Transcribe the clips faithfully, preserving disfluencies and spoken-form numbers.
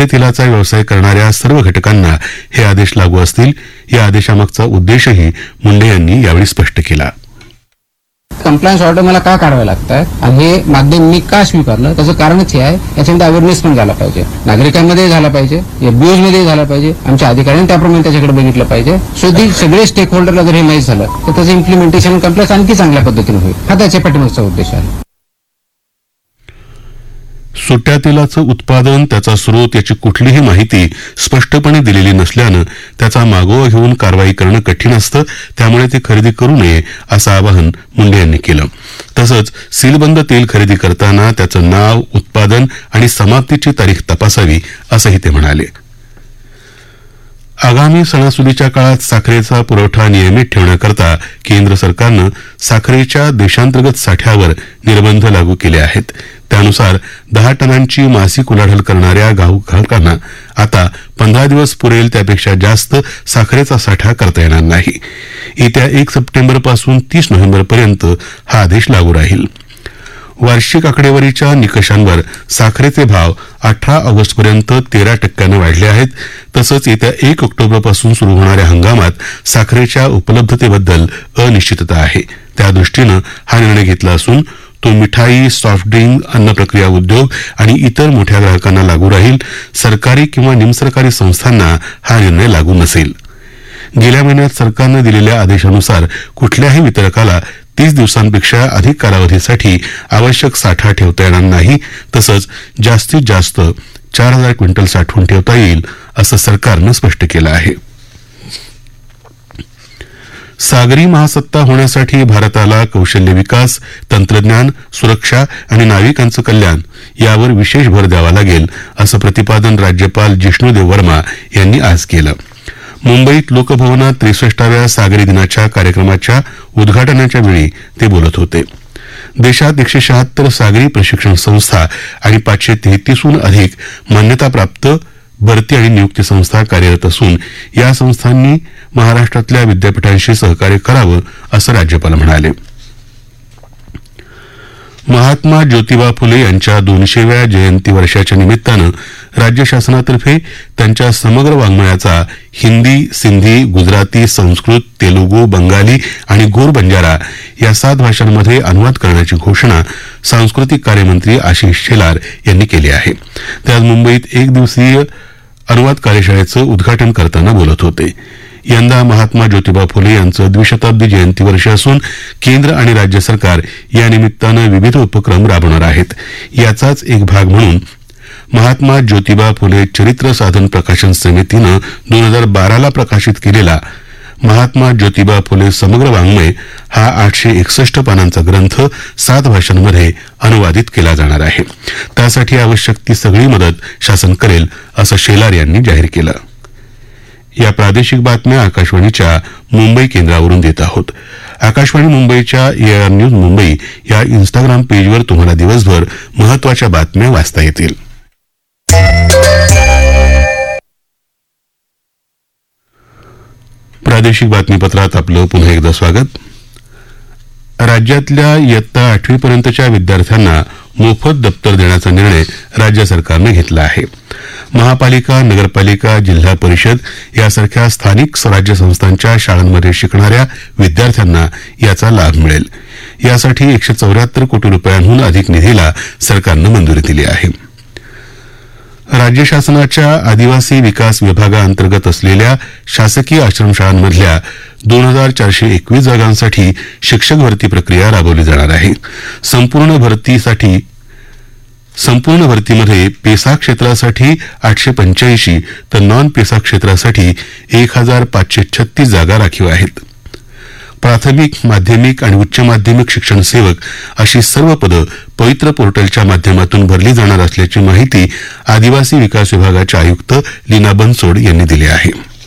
तेलाचा व्यवसाय करणाऱ्या सर्व घटकांना हे आदेश लागू असतील. या आदेशामागचा उद्देशही मुंडे यांनी यावेळी स्पष्ट केला. कंप्लायन्स ऑर्डर मला का काढावे लागतात आणि हे माध्यम मी का स्वीकारलं त्याचं कारणच हे आहे. याच्यामध्ये अवेअरनेस पण झाला पाहिजे, नागरिकांमध्ये झाला पाहिजे, एफबीओज मध्ये झाला पाहिजे, आमच्या अधिकाऱ्यांनी त्याप्रमाणे त्याच्याकडे बघितलं पाहिजे. सो दी सगळे स्टेक होल्डरला जर हे माहीत झालं तर त्याचं इम्प्लिमेंटेशन कंप्लायन्स आणखी चांगल्या पद्धतीने होईल. हा त्याच्या पाठीमागचा उद्देश आहे. सुट्या तेलाचं उत्पादन, त्याचा स्रोत याची कुठलीही माहिती स्पष्टपणे दिलेली नसल्यानं त्याचा मागोवा घेऊन कारवाई करणं कठीण असतं. त्यामुळे ते खरेदी करू नये असं आवाहन मुंडे यांनी केलं. तसंच सीलबंद तेल खरेदी करताना त्याचं नाव, उत्पादन आणि समाप्तीची तारीख तपासावी असंही ते म्हणाले. आगामी सणासुदीच्या काळात साखरेचा पुरवठा नियमित ठेवण्याकरता केंद्र सरकारनं साखरेच्या देशांतर्गत साठ्यावर निर्बंध लागू केले आहेत. त्यानुसार दहा टनांची मासिक उलाढाल करणाऱ्या ग्राहकांना आता पंधरा दिवस पुरेल त्यापेक्षा जास्त साखरेचा साठा करता येणार नाही. येत्या एक सप्टेंबरपासून तीस नोव्हेंबरपर्यंत हा आदेश लागू राहील. वार्षिक आकडेवारीच्या निकषांवर साखरेचे भाव अठरा ऑगस्टपर्यंत तेरा टक्क्यानं वाढले आहेत. तसंच येत्या एक ऑक्टोबरपासून सुरू होणाऱ्या हंगामात साखरेच्या उपलब्धतेबद्दल अनिश्चितता आहे. त्यादृष्टीनं हा निर्णय घेतला असून तो मिठाई, सॉफ्ट ड्रिंक, अन्न प्रक्रिया उद्योग आणि इतर मोठ्या ग्राहकांना लागू राहील. सरकारी किंवा निमसरकारी संस्थांना हा निर्णय लागू नसेल. गेल्या महिन्यात सरकारनं दिलेल्या आदेशानुसार कुठल्याही वितरकाला तीस दिवसांपेक्षा अधिक कालावधीसाठी आवश्यक साठा ठेवता येणार नाही. तसंच जास्तीत जास्त चार हजार क्विंटल साठवून ठेवता येईल असं सरकारनं स्पष्ट केलं आहे. सागरी महासत्ता होण्यासाठी भारताला कौशल्य विकास, तंत्रज्ञान, सुरक्षा आणि नाविकांचं कल्याण यावर विशेष भर द्यावा लागेल असं प्रतिपादन राज्यपाल जिष्णुदेव वर्मा यांनी आज केलं. मुंबईत लोकभवनात त्रेसष्टाव्या सागरी दिनाच्या कार्यक्रमाच्या उद्घाटनाच्या वेळी ते बोलत होते. देशात एकशे शहात्तर सागरी प्रशिक्षण संस्था आणि पाचशे तेहतीसहून अधिक मान्यताप्राप्त भरती आणि नियुक्ती संस्था कार्यरत असून या संस्थांनी महाराष्ट्रातल्या विद्यापीठांशी सहकार्य करावं असं राज्यपाल म्हणाले. महात्मा ज्योतिबा फुले यांच्या दोनशेव्या जयंती वर्षाच्या निमित्तानं राज्य शासनातर्फे त्यांच्या समग्र वाङ्मयाचा हिंदी, सिंधी, गुजराती, संस्कृत, तेलुगू, बंगाली आणि गोर बंजारा या सात भाषांमध्ये अनुवाद करण्याची घोषणा सांस्कृतिक कार्यमंत्री आशिष शेलार यांनी केली आहे. ते आज मुंबईत एक दिवसीय अनुवाद कार्यशाळेचं उद्घाटन करताना बोलत होते. यंदा महात्मा ज्योतिबा फुले यांचं द्विशताब्दी जयंती वर्ष असून केंद्र आणि राज्य सरकार या निमित्तानं विविध उपक्रम राबवणार आहेत. याचाच एक भाग म्हणून महात्मा ज्योतिबा फुले चरित्र साधन प्रकाशन समितीनं दोन हजार बाराला प्रकाशित केलेला महात्मा ज्योतिबा फुले समग्र वाङ्मय हा आठशे एकसष्ट पानांचा ग्रंथ सात भाषांमध्ये अनुवादित केला जाणार आहे. त्यासाठी आवश्यक ती सगळी मदत शासन करेल असं शेलार यांनी जाहीर केलं. या प्रादेशिक बातम्या आकाशवाणीच्या मुंबई केंद्रावरून देत आहोत. आकाशवाणी मुंबईच्या एआर न्यूज मुंबई या इन्स्टाग्राम पेजवर तुम्हाला दिवसभर महत्वाच्या बातम्या वाचता येतील. प्रादेशिक बातमीपत्रात आपलं पुन्हा एकदा स्वागत. राज्यातल्या इयत्ता आठवीपर्यंतच्या विद्यार्थ्यांना मोफत दप्तर देण्याचा निर्णय राज्य सरकारनं घेतला आहे. महापालिका, नगरपालिका, जिल्हा परिषद यासारख्या स्थानिक स्वराज्य संस्थांच्या शाळांमध्ये शिकणाऱ्या विद्यार्थ्यांना याचा लाभ मिळेल. यासाठी एकशे चौऱ्याहत्तर कोटी रुपयांहून अधिक निधीला सरकारनं मंजुरी दिली आहे. राज्य शासनाच्या आदिवासी विकास विभागाअंतर्गत असलेल्या शासकीय आश्रमशाळांमधल्या दोन हजार चारशे एकवीस जागांसाठी शिक्षक भरती प्रक्रिया राबवली जाणार आहे. संपूर्ण भरतीसाठी संपूर्ण भरतीमध्ये पेसा क्षेत्रासाठी आठशे पंच्याऐंशी तर नॉन पेसा क्षेत्रासाठी एक हजार पाचशे छत्तीस जागा राखीव आहेत. प्राथमिक, माध्यमिक आणि उच्च माध्यमिक शिक्षण सेवक अशी सर्व पदं पवित्र पोर्टलच्या माध्यमातून भरली जाणार असल्याची माहिती आदिवासी विकास विभागाच्या आयुक्त लीना बनसोड यांनी दिली आहे.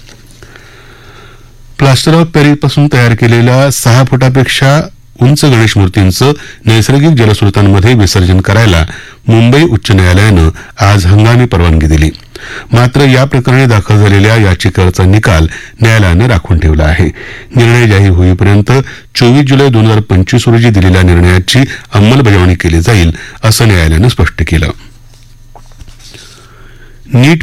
प्लास्टर ऑफ पॅरिसपासून तयार केलेल्या सहा फुटापेक्षा उंच गणेश मूर्तींचं नैसर्गिक जलस्रोतांमध्ये विसर्जन करायला मुंबई उच्च न्यायालयानं आज हंगामी परवानगी दिली. मात्र या प्रकरणी दाखल झालेल्या याचिकेवरचा निकाल न्यायालयानं राखून ठेवला आहे. निर्णय जाहीर होईपर्यंत चोवीस जुलै दोन हजार पंचवीस रोजी दिलेल्या निर्णयाची अंमलबजावणी केली जाईल असं न्यायालयानं स्पष्ट केलं. नीट